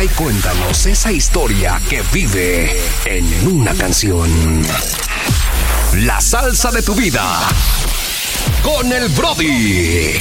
Marca y cuéntanos esa historia que vive en una canción. La salsa de tu vida con el Brody.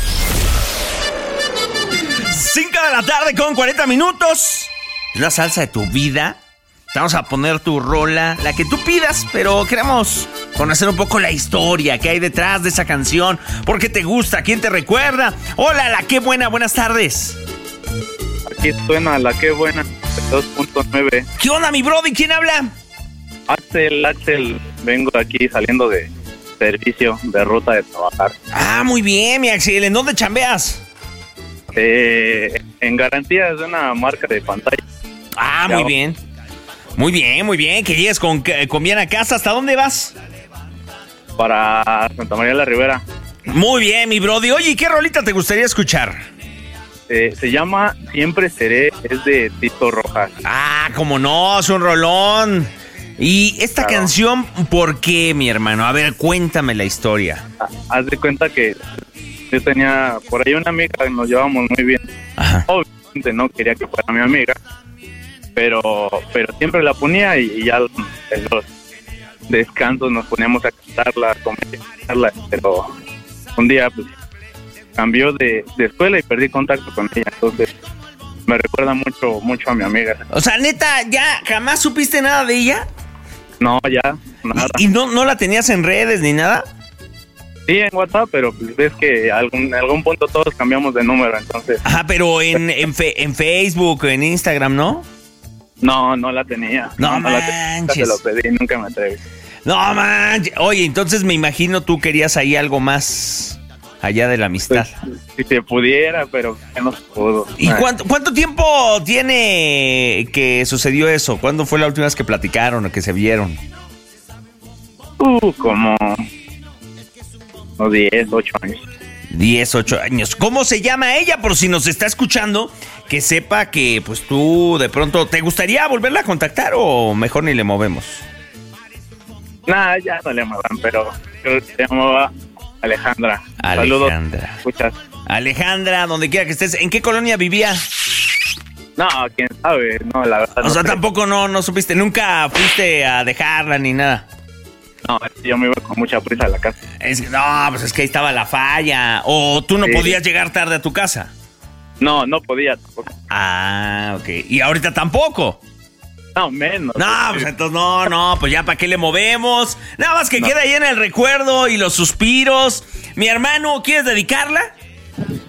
5 de la tarde con 40 minutos. Es la salsa de tu vida. Te vamos a poner tu rola, la que tú pidas, pero queremos conocer un poco la historia que hay detrás de esa canción. ¿Por qué te gusta? ¿Quién te recuerda? Hola, la qué buena, buenas tardes. Aquí suena la qué buena, 2.9. ¿Qué onda, mi Brody? ¿Quién habla? Axel, vengo aquí saliendo de servicio, de ruta de trabajar. Ah, muy bien, mi Axel. ¿En dónde chambeas? En garantía de una marca de pantalla. Ah, muy bien. Muy bien, muy bien. Que llegues con bien a casa. ¿Hasta dónde vas? Para Santa María la Ribera. Muy bien, mi Brody. Oye, ¿y qué rolita te gustaría escuchar? Se llama Siempre Seré, es de Tito Rojas. Ah, cómo no, es un rolón. Y esta canción, ¿por qué, mi hermano? A ver, cuéntame la historia. Haz de cuenta que yo tenía por ahí una amiga y nos llevamos muy bien. Ajá. Obviamente no quería que fuera mi amiga, pero siempre la ponía y ya en los descansos nos poníamos a cantarla, a comentarla, pero un día pues cambió de escuela y perdí contacto con ella, entonces me recuerda mucho a mi amiga. O sea, neta, ¿ya jamás supiste nada de ella? No, ya, nada. ¿Y no la tenías en redes ni nada? Sí, en WhatsApp, pero pues ves que en algún punto todos cambiamos de número, entonces... Ajá, pero en Facebook, en Instagram, ¿no? No la tenía. No la tenía. manches. Se lo pedí, nunca me atreví. No manches. Oye, entonces me imagino tú querías ahí algo más allá de la amistad. Pues, si se pudiera, pero ya no se pudo. ¿Y cuánto tiempo tiene que sucedió eso? ¿Cuándo fue la última vez que platicaron o que se vieron? Como 10, 8 años. 10, 8 años. ¿Cómo se llama ella? Por si nos está escuchando, que sepa que pues tú de pronto... ¿Te gustaría volverla a contactar o mejor ni le movemos? Nah, ya no le muevan, pero se llamaba Alejandra. Saludos. Escuchas. Alejandra, donde quiera que estés. ¿En qué colonia vivía? No, quién sabe. No, la verdad. O sea, tampoco no supiste. ¿Nunca fuiste a dejarla ni nada? No, yo me iba con mucha prisa a la casa. Pues es que ahí estaba la falla. ¿O tú no podías llegar tarde a tu casa? No podía tampoco. Ah, ok. ¿Y ahorita tampoco? No, menos. No, pues entonces pues ya para qué le movemos. Nada más que queda ahí en el recuerdo y los suspiros. Mi hermano, ¿quieres dedicarla?